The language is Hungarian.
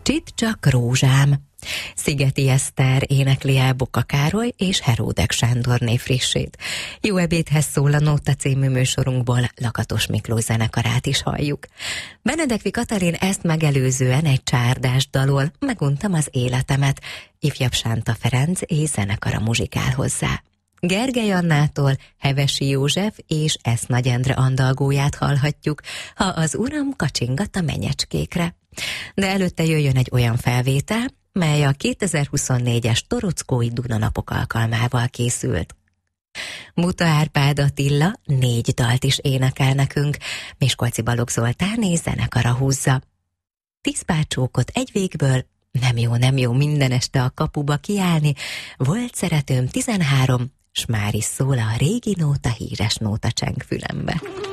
Csit csak rózsám. Szigeti Eszter énekli el Boka Károly és Heródek Sándorné frissét. Jó ebédhez szól a Nóta című műsorunkból, Lakatos Miklós zenekarát is halljuk. Benedekvi Katalin ezt megelőzően egy csárdás dalol Meguntam az életemet. Ifjabb Sánta Ferenc és zenekara muzsikál hozzá. Gergely Annától Hevesi József és Esz Nagy Endre andalgóját hallhatjuk, Ha az uram kacsingat a menyecskékre. De előtte jöjjön egy olyan felvétel, mely a 2024-es Torockói Dunanapok alkalmával készült. Buta Árpád Attila 4 dalt is énekel nekünk, Miskolci Balogh Zoltán és zenekara húzza. 10 pár csókot egy végből, nem jó minden este a kapuba kiállni, volt szeretőm 13, s már is szól a régi nóta híres nóta cseng fülembe.